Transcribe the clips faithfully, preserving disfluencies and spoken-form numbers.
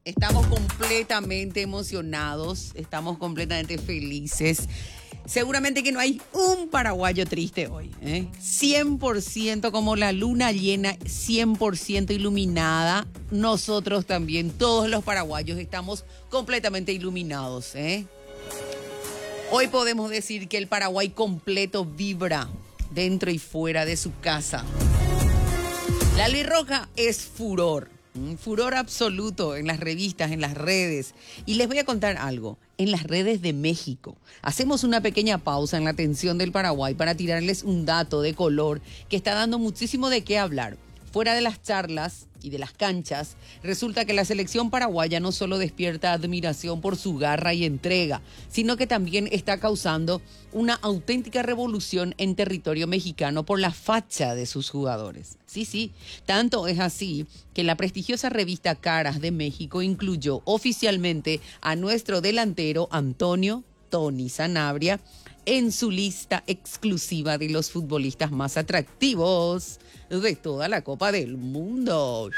Estamos completamente emocionados, estamos completamente felices. Seguramente que no hay un paraguayo triste hoy, ¿eh? cien por ciento como la luna llena, cien por ciento iluminada. Nosotros también, todos los paraguayos, estamos completamente iluminados, ¿eh? Hoy podemos decir que el Paraguay completo vibra dentro y fuera de su casa. La albirroja es furor. Un furor absoluto en las revistas, en las redes. Y les voy a contar algo. En las redes de México. Hacemos una pequeña pausa en la atención del Paraguay para tirarles un dato de color que está dando muchísimo de qué hablar. Fuera de las charlas y de las canchas, resulta que la selección paraguaya no solo despierta admiración por su garra y entrega, sino que también está causando una auténtica revolución en territorio mexicano por la facha de sus jugadores. Sí, sí, tanto es así que la prestigiosa revista Caras de México incluyó oficialmente a nuestro delantero Antonio Tony Sanabria en su lista exclusiva de los futbolistas más atractivos de toda la Copa del Mundo.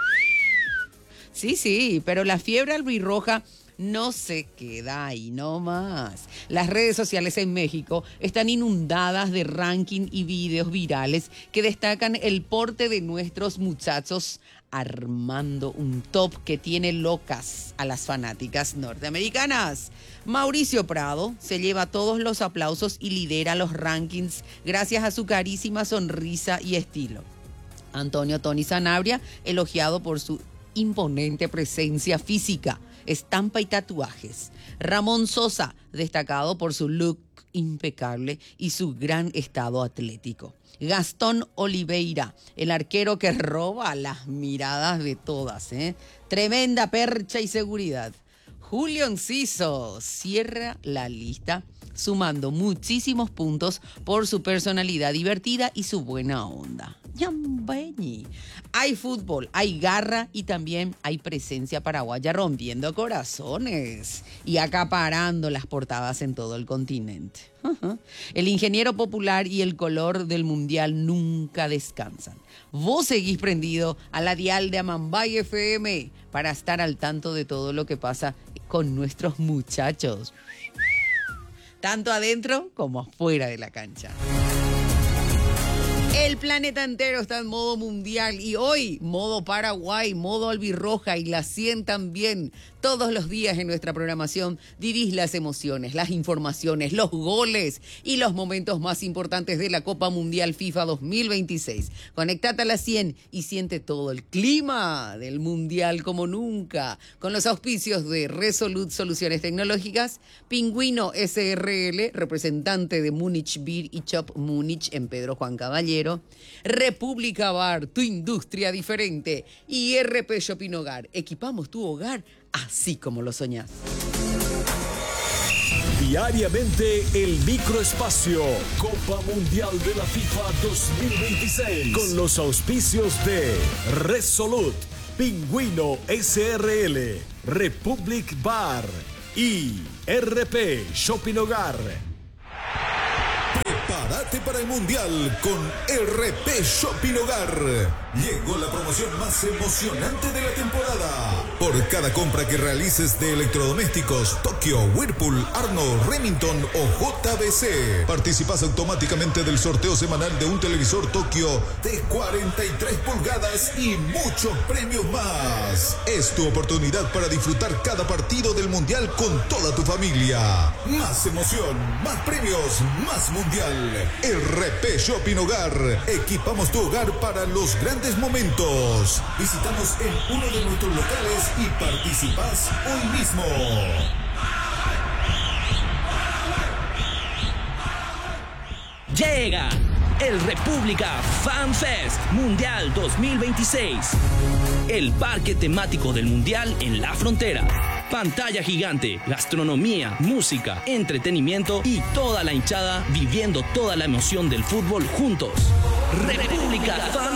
Sí, sí, pero la fiebre albirroja no se queda ahí nomás. Las redes sociales en México están inundadas de ranking y videos virales que destacan el porte de nuestros muchachos armando un top que tiene locas a las fanáticas norteamericanas. Mauricio Prado se lleva todos los aplausos y lidera los rankings gracias a su carísima sonrisa y estilo. Antonio Tony Sanabria, elogiado por su imponente presencia física, estampa y tatuajes. Ramón Sosa, destacado por su look impecable y su gran estado atlético. Gastón Oliveira, el arquero que roba las miradas de todas, ¿eh? Tremenda percha y seguridad. Julio Enciso cierra la lista sumando muchísimos puntos por su personalidad divertida y su buena onda. Yambeñi. Hay fútbol, hay garra y también hay presencia paraguaya rompiendo corazones y acaparando las portadas en todo el continente. Uh-huh. El ingeniero popular y el color del mundial nunca descansan. Vos seguís prendido a la dial de Amambay F M para estar al tanto de todo lo que pasa con nuestros muchachos, tanto adentro como afuera de la cancha. El planeta entero está en modo mundial y hoy modo Paraguay, modo albirroja y la cien también. Todos los días en nuestra programación vivís las emociones, las informaciones, los goles y los momentos más importantes de la Copa Mundial FIFA dos mil veintiséis. Conectate a la cien y siente todo el clima del mundial como nunca. Con los auspicios de Resolute Soluciones Tecnológicas, Pingüino S R L, representante de Múnich Beer y Shop Múnich en Pedro Juan Caballero, República Bar, tu industria diferente, y R P Shopping Hogar. Equipamos tu hogar así como lo soñás. Diariamente el microespacio Copa Mundial de la FIFA dos mil veintiséis con los auspicios de Resolute, Pingüino S R L, Republic Bar y R P Shopping Hogar. Prepárate para el Mundial con R P Shopping Hogar. Llegó la promoción más emocionante de la temporada. Por cada compra que realices de electrodomésticos Tokio, Whirlpool, Arno, Remington o J B C, participas automáticamente del sorteo semanal de un televisor Tokio de cuarenta y tres pulgadas y muchos premios más. Es tu oportunidad para disfrutar cada partido del Mundial con toda tu familia. Más emoción, más premios, más Mundial. R P Shopping Hogar. Equipamos tu hogar para los grandes momentos. Visítanos en uno de nuestros locales y participás hoy mismo. Llega el República Fan Fest Mundial dos mil veintiséis. El parque temático del Mundial en la frontera. Pantalla gigante, gastronomía, música, entretenimiento y toda la hinchada viviendo toda la emoción del fútbol juntos. República Fan Fest.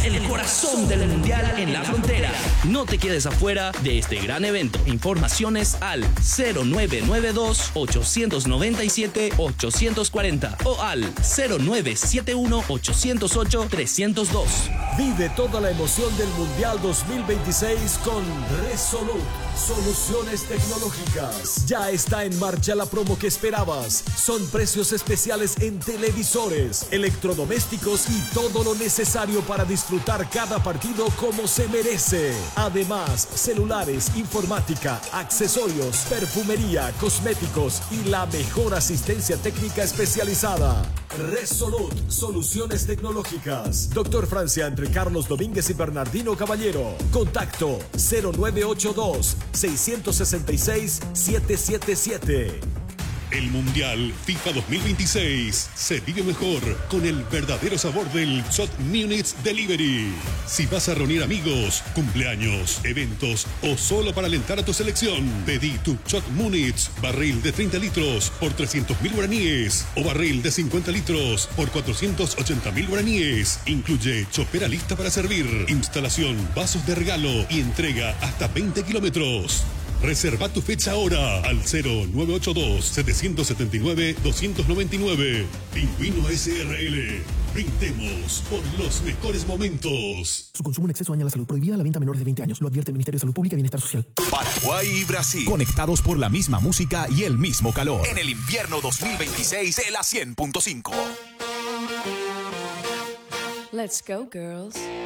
el corazón del Mundial en la Frontera. No te quedes afuera de este gran evento. Informaciones al cero nueve nueve dos, ocho nueve siete, ocho cuatro cero o al cero nueve siete uno, ocho cero ocho, tres cero dos. Vive toda la emoción del Mundial dos mil veintiséis con Resolute. Soluciones tecnológicas. Ya está en marcha la promo que esperabas. Son precios especiales en televisores, electrodomésticos y todo lo necesario para disfrutar cada partido como se merece. Además, celulares, informática, accesorios, perfumería, cosméticos y la mejor asistencia técnica especializada. Resolute, soluciones tecnológicas. Doctor Francia, entre Carlos Domínguez y Bernardino Caballero. Contacto cero nueve ocho dos, seis seis seis, siete siete siete. El Mundial FIFA dos mil veintiséis se vive mejor con el verdadero sabor del Shot Minutes Delivery. Si vas a reunir amigos, cumpleaños, eventos o solo para alentar a tu selección, pedí tu Shot Minutes, barril de treinta litros por trescientos mil guaraníes o barril de cincuenta litros por cuatrocientos ochenta mil guaraníes. Incluye chopera lista para servir, instalación, vasos de regalo y entrega hasta veinte kilómetros. Reserva tu fecha ahora al cero nueve ocho dos, siete siete nueve, dos nueve nueve. Pingüino S R L. Brindemos por los mejores momentos. Su consumo en exceso daña la salud. Prohibida la venta a menores de veinte años. Lo advierte el Ministerio de Salud Pública y Bienestar Social. Paraguay y Brasil, conectados por la misma música y el mismo calor. En el invierno dos mil veintiséis de la cien punto cinco. Let's go, girls.